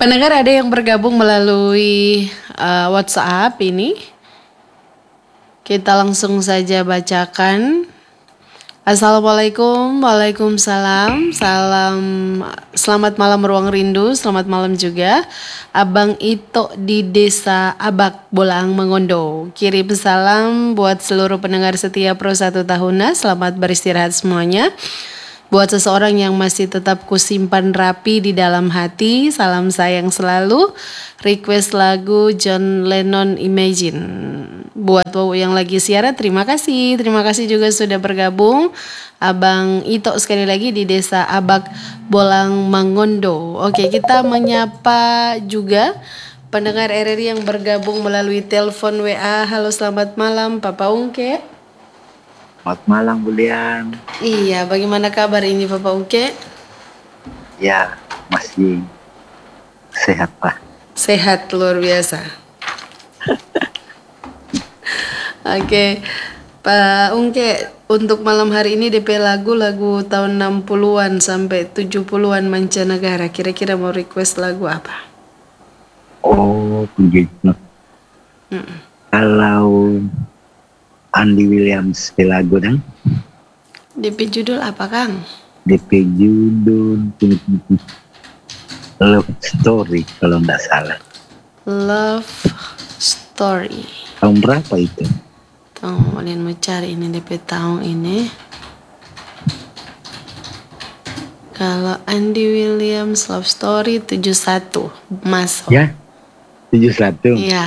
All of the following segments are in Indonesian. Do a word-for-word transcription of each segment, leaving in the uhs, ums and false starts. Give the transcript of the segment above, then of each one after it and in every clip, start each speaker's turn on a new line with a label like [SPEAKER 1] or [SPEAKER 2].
[SPEAKER 1] Pendengar ada yang bergabung melalui uh, WhatsApp ini. Kita langsung saja bacakan. Assalamualaikum, waalaikumsalam, salam, selamat malam Ruang Rindu, selamat malam juga. Abang Ito di Desa Abak, Bolang, Mengondo. Kirim salam buat seluruh pendengar setia Pro satu Tahuna, selamat beristirahat semuanya. Buat seseorang yang masih tetap kusimpan rapi di dalam hati, salam sayang selalu. Request lagu John Lennon Imagine. Buat Wow yang lagi siaran, terima kasih. Terima kasih juga sudah bergabung. Abang Ito sekali lagi di Desa Abak, Bolang, Mangondo. Oke, kita menyapa juga pendengar R R I yang bergabung melalui telepon W A. Halo, selamat malam Papa Ungke.
[SPEAKER 2] Selamat malam, Bulian.
[SPEAKER 1] Iya, bagaimana kabar ini Papa Ungke?
[SPEAKER 2] Ya, masih sehat, Pak.
[SPEAKER 1] Sehat, luar biasa. Oke, Pak Ungke, untuk malam hari ini D P lagu-lagu tahun enam puluhan sampai tujuh puluhan mancanegara. Kira-kira mau request lagu apa?
[SPEAKER 2] Oh, begitu. Mm. Kalau Andy Williams di lagu dong.
[SPEAKER 1] D P judul apa, Kang?
[SPEAKER 2] D P judul Love Story kalau nggak salah.
[SPEAKER 1] Love Story.
[SPEAKER 2] Tahun berapa itu?
[SPEAKER 1] Tunggu, kalian mau cari ini D P tahun ini. Kalau Andy Williams Love Story tujuh puluh satu masuk.
[SPEAKER 2] Ya, tujuh puluh satu.
[SPEAKER 1] Iya.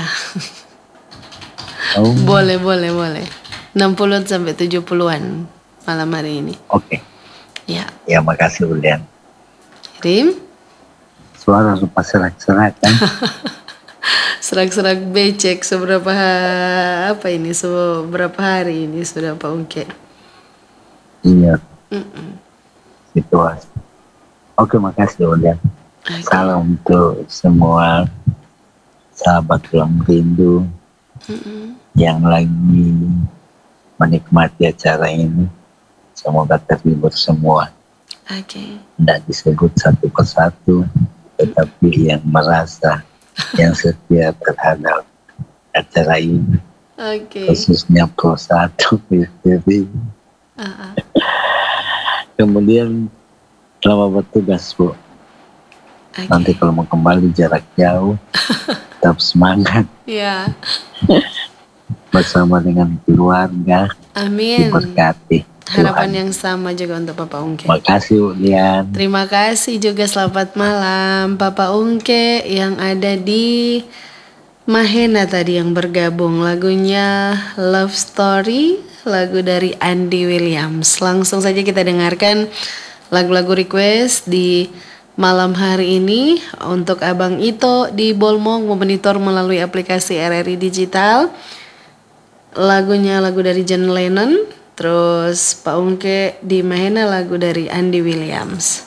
[SPEAKER 2] Oh.
[SPEAKER 1] Boleh, boleh, boleh. enam puluhan sampai tujuh puluhan malam hari ini.
[SPEAKER 2] Oke. Okay.
[SPEAKER 1] Ya.
[SPEAKER 2] Ya, makasih Bulian.
[SPEAKER 1] Kirim.
[SPEAKER 2] Suara lupa serak-serak kan?
[SPEAKER 1] Serak-serak becek seberapa apa ini seberapa hari ini sudah Pak Ungke.
[SPEAKER 2] Iya. Mm-mm. Situasi. Oke, makasih Bulian. Okay. Salam untuk semua sahabat Ruang Rindu. Mm-mm. Yang lagi menikmati acara ini, semoga terhibur semua.
[SPEAKER 1] Oke. Okay.
[SPEAKER 2] Tidak disebut satu persatu, tetapi yang merasa, yang setia terhadap acara ini,
[SPEAKER 1] okay.
[SPEAKER 2] khususnya Pro satu Jadi, uh-uh. Kemudian selamat bertugas Bu. Okay. Nanti kalau mau kembali jarak jauh, tetap semangat.
[SPEAKER 1] Ya.
[SPEAKER 2] Bersama dengan keluarga.
[SPEAKER 1] Amin.
[SPEAKER 2] Diberkati.
[SPEAKER 1] Harapan Tuhan yang sama juga untuk Papa Ungke.
[SPEAKER 2] Terima kasih Ulian.
[SPEAKER 1] Terima kasih juga, selamat malam Papa Ungke yang ada di Mahena tadi yang bergabung. Lagunya Love Story, lagu dari Andy Williams. Langsung saja kita dengarkan lagu-lagu request di malam hari ini. Untuk Abang Ito di Bolmong memonitor melalui aplikasi R R I Digital. Lagunya lagu dari John Lennon. Terus Pak Ungke di Mahena lagu dari Andy Williams.